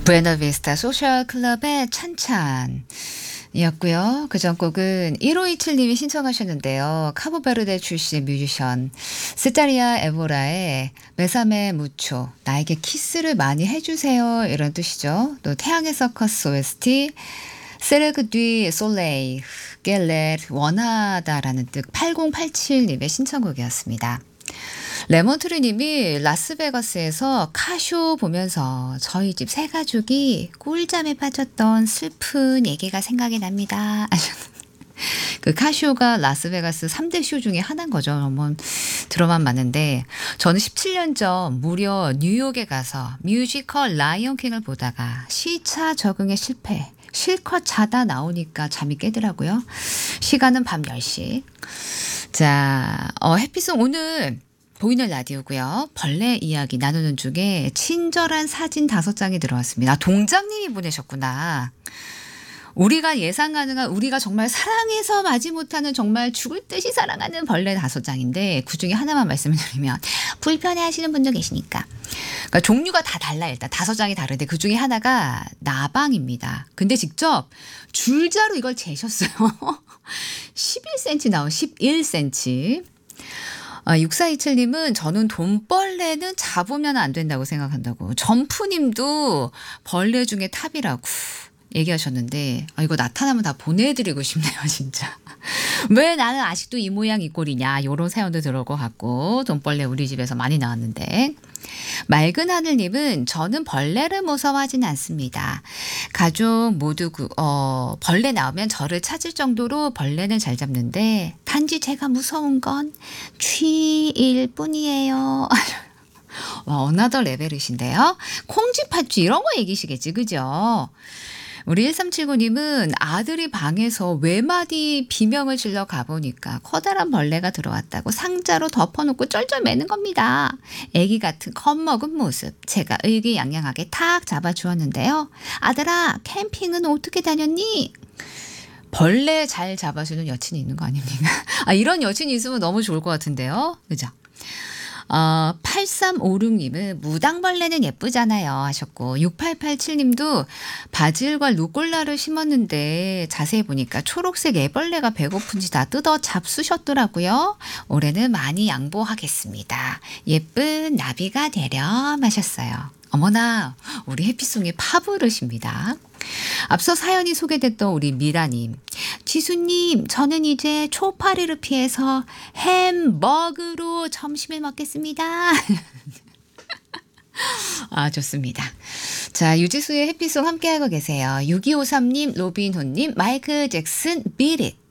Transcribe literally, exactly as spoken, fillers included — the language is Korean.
부에나비스타 소셜클럽의 찬찬 이었고요. 그 전 곡은 일오이칠 님이 신청하셨는데요. 카보베르데 출신 뮤지션 스타리아 에보라의 메사메 무초 나에게 키스를 많이 해주세요 이런 뜻이죠. 또 태양의 서커스 오에스티 세르그 뒤 솔레이 겔렛 원하다라는 뜻 팔공팔칠 님의 신청곡이었습니다. 레몬트리 님이 라스베가스에서 카쇼 보면서 저희 집 세 가족이 꿀잠에 빠졌던 슬픈 얘기가 생각이 납니다. 그 카쇼가 라스베가스 삼 대 쇼 중에 하나인 거죠. 한번 들어만 봤는데 저는 십칠 년 전 무려 뉴욕에 가서 뮤지컬 라이온킹을 보다가 시차 적응에 실패. 실컷 자다 나오니까 잠이 깨더라고요. 시간은 밤 열 시. 자, 어, 해피송 오늘 보이는 라디오고요. 벌레 이야기 나누는 중에 친절한 사진 다섯 장이 들어왔습니다. 동장님이 보내셨구나. 우리가 예상 가능한 우리가 정말 사랑해서 마지 못하는 정말 죽을 듯이 사랑하는 벌레 다섯 장인데 그중에 하나만 말씀을 드리면 불편해하시는 분도 계시니까. 그러니까 종류가 다 달라 일단 다섯 장이 다른데 그중에 하나가 나방입니다. 근데 직접 줄자로 이걸 재셨어요. 십일 센티미터 나온 십일 센티미터. 아, 육사이칠 님은 저는 돈벌레는 잡으면 안 된다고 생각한다고. 점프님도 벌레 중에 탑이라고 얘기하셨는데 아, 이거 나타나면 다 보내드리고 싶네요 진짜. 왜 나는 아직도 이 모양 이 꼴이냐 이런 사연도 들어올 것 같고 돈벌레 우리 집에서 많이 나왔는데 맑은 하늘님은 저는 벌레를 무서워하진 않습니다. 가족 모두 그, 어, 벌레 나오면 저를 찾을 정도로 벌레는 잘 잡는데 단지 제가 무서운 건 쥐일 뿐이에요. 와, 어나더 레벨이신데요. 콩쥐팥쥐 이런 거 얘기시겠지 그죠? 우리 일삼칠구 님은 아들이 방에서 외마디 비명을 질러 가보니까 커다란 벌레가 들어왔다고 상자로 덮어놓고 쩔쩔 매는 겁니다. 애기 같은 겁먹은 모습 제가 의기양양하게 탁 잡아주었는데요. 아들아 캠핑은 어떻게 다녔니? 벌레 잘 잡아주는 여친이 있는 거 아닙니까? 아, 이런 여친이 있으면 너무 좋을 것 같은데요. 그죠? 어, 팔삼오육 님은 무당벌레는 예쁘잖아요 하셨고 육팔팔칠 님도 바질과 루꼴라를 심었는데 자세히 보니까 초록색 애벌레가 배고픈지 다 뜯어 잡수셨더라고요. 올해는 많이 양보하겠습니다. 예쁜 나비가 되렴 하셨어요. 어머나 우리 해피송의 파브르십니다. 앞서 사연이 소개됐던 우리 미라님. 지수님 저는 이제 초파리를 피해서 햄버거로 점심을 먹겠습니다. 아 좋습니다. 자 유지수의 해피송 함께하고 계세요. 육이오삼 님 로빈호님 마이클 잭슨 Beat It